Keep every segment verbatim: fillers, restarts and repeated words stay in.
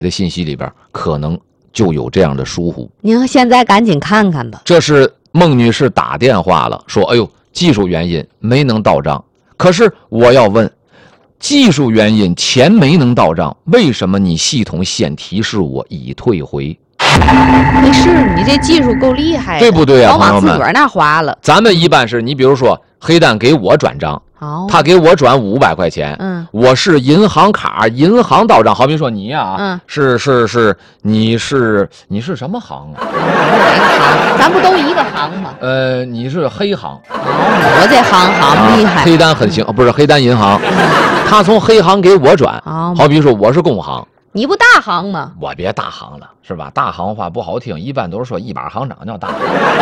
的信息里边可能就有这样的疏忽。 您现在赶紧看看吧。 这是孟女士打电话了，说哎呦，技术原因没能到账。可是我要问，技术原因钱没能到账，为什么你系统先提示我已退回？ 没事，你这技术够厉害的， 对不对啊， 老往自个儿那花了。 咱们一般是你比如说黑蛋给我转账， 哦， 他给我转五百块钱， 嗯， 我是银行卡，银行到账。好比说你呀、啊， 嗯， 是是是，你是你是什么行啊？ 哪个行？咱不都一个行吗？ 呃，你是黑行。 哦，我这行好厉害。 啊、黑单很行，不是黑单银行，他从黑行给我转。 哦， 好比说我是工行。 你不大行吗？ 我别大行了，是吧？大行话不好听，一般都是说一把行长叫大行。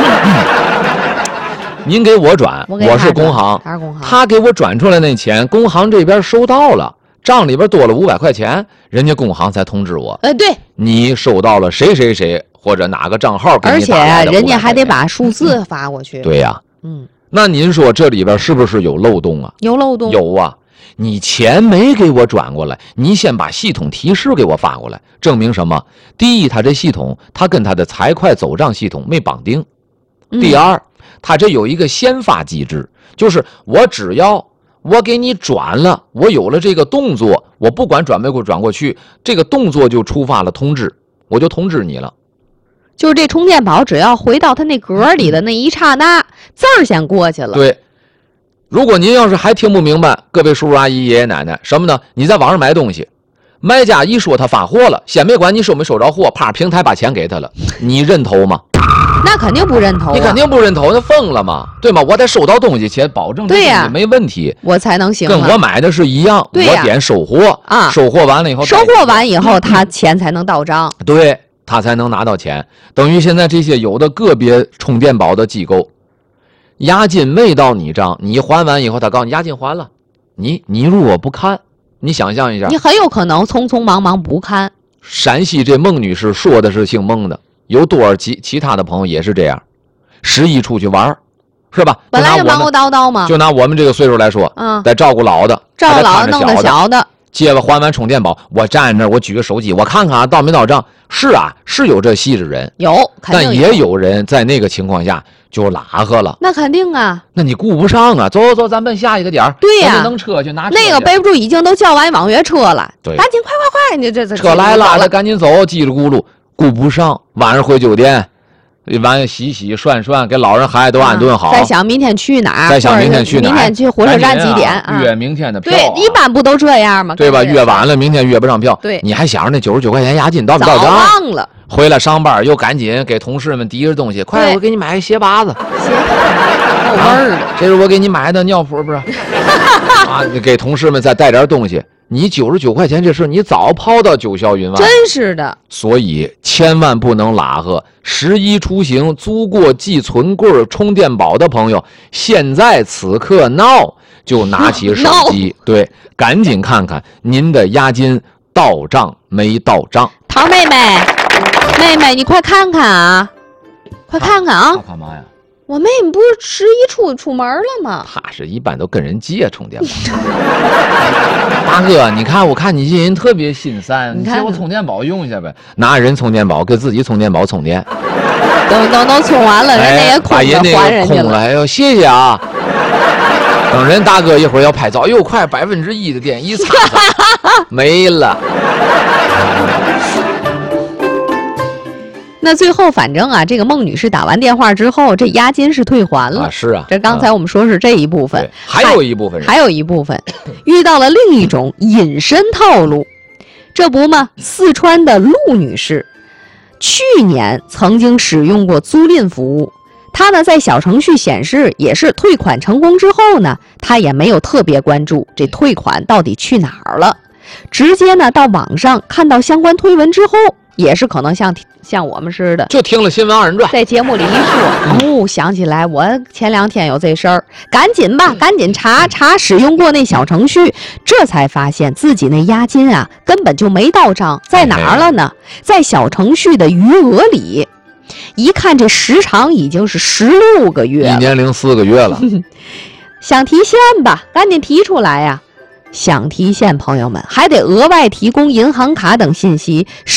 您给我转， 我, 我是工行， 他是工行， 他给我转出来那钱，工行这边收到了，账里边多了五百块钱，人家工行才通知我。 呃，对， 你收到了谁谁谁或者哪个账号给你打来的， 而且人家还得把数字发过去。 对呀、啊， 嗯， 那您说这里边是不是有漏洞啊？ 有漏洞， 有啊。你钱没给我转过来，你先把系统提示给我发过来，证明什么？第一，他这系统他跟他的财会走账系统没绑定；第二，他这有一个先发机制，就是我只要我给你转了，我有了这个动作，我不管转没给我转过去，这个动作就触发了通知，我就通知你了。 就是这充电宝只要回到他那格里的那一刹那，字儿先过去了。 对。如果您要是还听不明白，各位叔叔阿姨爷爷奶奶，什么呢？你在网上买东西，卖家一说他发货了，先别管你收没收着货，啪，平台把钱给他了，你认头吗？ 那肯定不认头、啊， 你肯定不认头，那疯了吗？对吗？我得收到东西前保证这东西没问题， 我才能行。 跟我买的是一样，我点收货啊， 收货完了以后， 收货完以后，他钱才能到账， 对他才能拿到钱。等于现在这些有的个别充电宝的机构。押金没到你账，你还完以后，他告诉你押金还了，你你如果不看，你想象一下， 你很有可能匆匆忙忙不看。 陕西这孟女士说的是姓孟的，有多少其其他的朋友也是这样，十一出去玩，是吧？ 本来就忙活叨叨嘛。 就拿我们这个岁数来说， 嗯， 得照顾老的， 照顾老的弄得小的。 接了还完充电宝，我站在那儿，我举个手机，我看看啊，到没到账？是啊，是有这细致人， 有， 但也有人在那个情况下就拉黑了。 那肯定啊， 那你顾不上啊！走走走，咱奔下一个点儿。 对呀、啊， 弄车去拿车去。 那个背不住，已经都叫完网约车了。 对， 赶紧快快快！你这这车来了，赶紧走，叽里咕噜，顾不上。晚上回酒店。完洗洗涮涮，给老人孩子都安顿好。 再想明天去哪儿？ 再想明天去哪儿？ 明天去火车站几点？ 啊、约明天的票、啊。 对，一般不都这样吗？ 对吧？约晚了，明天约不上票。 对， 你还想着那九十九块钱押金到不到账？ 忘了。 回来上班又赶紧给同事们提着东西，快，我给你买个鞋拔子。 鞋拔子，够味儿的。 这是我给你买的尿布，不是？啊，给同事们再带点东西。你九十九块钱这事，你早抛到九霄云外。 真是的。 所以千万不能拉黑。十一出行租过寄存柜、充电宝的朋友，现在此刻闹就拿起手机，对，赶紧看看您的押金到账没到账。 桃妹妹，妹妹，你快看看啊，快看看啊！ 干嘛呀？ 我妹妹不是十一出出门了吗？ 他是一般都跟人借充电宝。大哥，你看，我看你这人特别心善，你借我充电宝用一下呗，拿人充电宝给自己充电宝充电。 等等等充完了，人家也空了，还人家了。 哎呦，谢谢啊！等人大哥一会儿要拍照，又快百分之一的电一擦擦没了。 那最后反正啊，这个孟女士打完电话之后，这押金是退还了。 啊，是啊。 这刚才我们说是这一部分， 啊、还有一部分人， 还有一部分遇到了另一种隐身套路。这不嘛，四川的陆女士去年曾经使用过租赁服务，她呢在小程序显示也是退款成功之后呢，她也没有特别关注这退款到底去哪儿了，直接呢到网上看到相关推文之后。也是可能像像我们似的， 就听了新闻二人转， 在节目里一说，哦，想起来我前两天有这事儿，赶紧吧，赶紧查查使用过那小程序，这才发现自己那押金啊根本就没到账，在哪儿了呢？在小程序的余额里。一看这时长已经是十六个月了， 一年零四个月了。 想提现吧，赶紧提出来呀、啊！ 想提现，朋友们还得额外提供银行卡等信息，